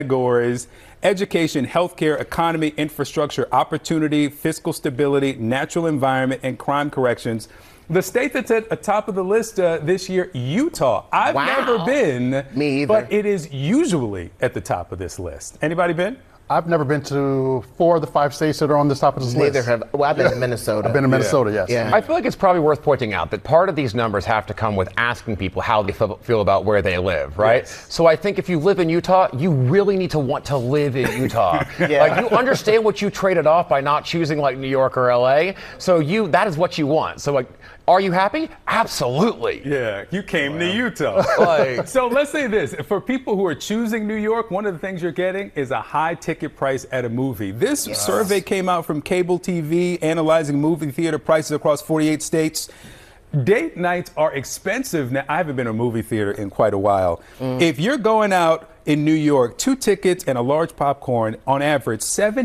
categories: education, healthcare, economy, infrastructure, opportunity, fiscal stability, natural environment, and crime corrections. The state that's at the top of the list this year, Utah. I've never been. Me either. But it is usually at the top of this list. Anybody been? I've never been to 4 of the 5 states that are on the top of this list. Neither have. Well, I've been to Minnesota. I've been to Minnesota, yes. Yeah. I feel like it's probably worth pointing out that part of these numbers have to come with asking people how they feel about where they live, right? Yes. So I think if you live in Utah, you really need to want to live in Utah. Yeah. Like, you understand what you traded off by not choosing like New York or LA. So that is what you want. So like, are you happy? Absolutely. Yeah, you came to Utah. So let's say this. For people who are choosing New York, one of the things you're getting is a high ticket price at a movie. This survey came out from Cable TV, analyzing movie theater prices across 48 states. Date nights are expensive. Now, I haven't been to a movie theater in quite a while. If you're going out in New York, 2 tickets and a large popcorn, on average,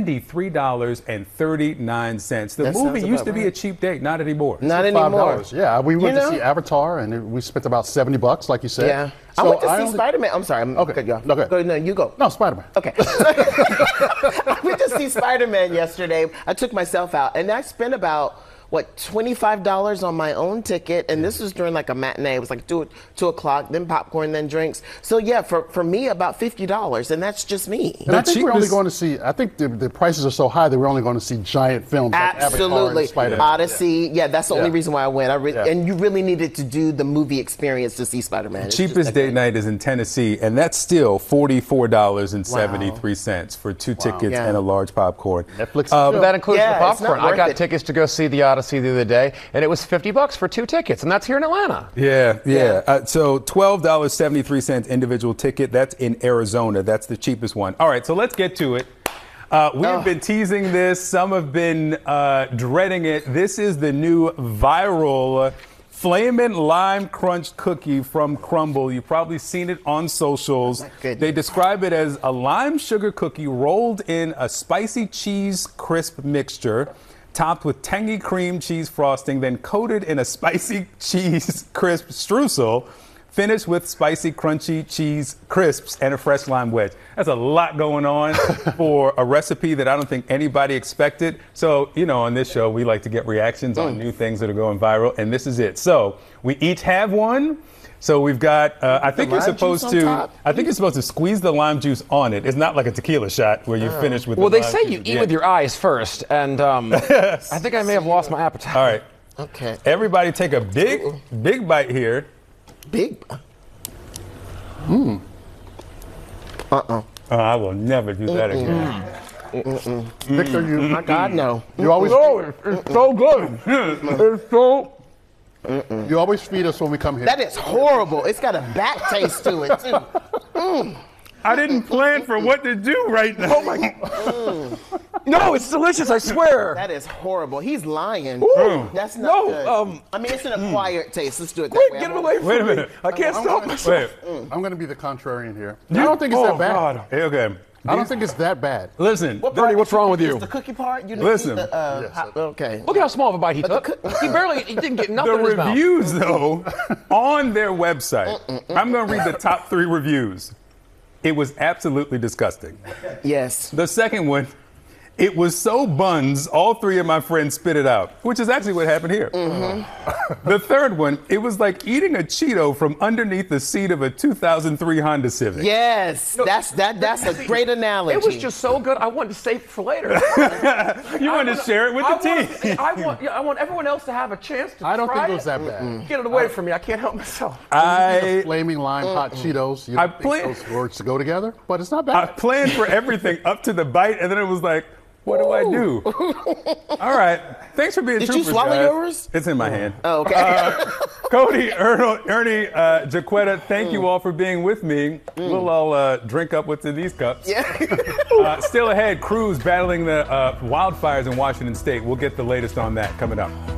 $73.39. The movie used to be a cheap date, not anymore. Not anymore. $5. Yeah, we went to see Avatar, and we spent about $70, like you said. Yeah. So I went to see Spider-Man. I'm sorry. Okay. Y'all. No, go ahead. No, you go. No, Spider-Man. Okay. I went to see Spider-Man yesterday. I took myself out, and I spent about, $25 on my own ticket, and this was during like a matinee. It was like 2 o'clock, then popcorn, then drinks. So yeah, for me, about $50, and that's just me. And I think we're only going to see, I think the prices are so high that we're only going to see giant films like Avatar and Spider-Man. Odyssey. Yeah, that's the only reason why I went. And you really needed to do the movie experience to see Spider-Man. Cheapest date night is in Tennessee, and that's still $44.73 for 2 tickets and a large popcorn. Netflix. That includes the popcorn. I got it. tickets to go see the Odyssey the other day, and it was $50 for 2 tickets, and that's here in Atlanta. Yeah. So $12.73 individual ticket. That's in Arizona. That's the cheapest one. All right, so let's get to it. We've been teasing this. Some have been dreading it. This is the new viral Flamin' Lime Crunch cookie from Crumbl. You've probably seen it on socials. They describe it as a lime sugar cookie rolled in a spicy cheese crisp mixture, topped with tangy cream cheese frosting, then coated in a spicy cheese crisp streusel, finished with spicy crunchy cheese crisps and a fresh lime wedge. That's a lot going on for a recipe that I don't think anybody expected. So, on this show, we like to get reactions on new things that are going viral, and this is it. So we each have one. So we've got, I think you're supposed to squeeze the lime juice on it. It's not like a tequila shot where you finish with the lime juice. Well, they say you eat with your eyes first, and I think I may have lost my appetite. All right. Okay. Everybody take a big bite here. Big. I will never do that again. Victor, My God, no. you always It's so good. It's so... you always feed us when we come here. That is horrible. It's got a back taste to it, too. I didn't plan for what to do right now. Oh my God. No, it's delicious, I swear. That is horrible. He's lying. That's not good. I mean, it's an acquired taste. Let's do it that way. Get it away from Wait a me. minute. I can't stop myself. I'm going to be the contrarian here. I don't think it's that bad. God. Okay. I don't think it's that bad. Listen. Bernie, what's wrong with you? Is the cookie part? You Listen. Okay. Look at how small of a bite he took. He didn't get nothing The in his mouth. reviews, though, on their website, I'm going to read the top 3 reviews. It was absolutely disgusting. Yes. The second one, it was so buns, all 3 of my friends spit it out, which is actually what happened here. The third one, it was like eating a Cheeto from underneath the seat of a 2003 Honda Civic. Yes. That's a great analogy. It was just so good, I wanted to save it for later. You wanted to share it with the team. I want everyone else to have a chance to try I don't think it was that bad. Get it away from me, I can't help myself. Flaming lime hot Cheetos. You I don't think those words to go together, but it's not bad. I planned for everything up to the bite, and then it was like, what do I do? All right. Thanks for being Did troopers, you swallow guys. yours? It's in my hand. Oh, okay. Cody, Ernie, Jaquetta, thank you all for being with me. We'll all drink up what's in these cups. Yeah. Still ahead, crews battling the wildfires in Washington State. We'll get the latest on that coming up.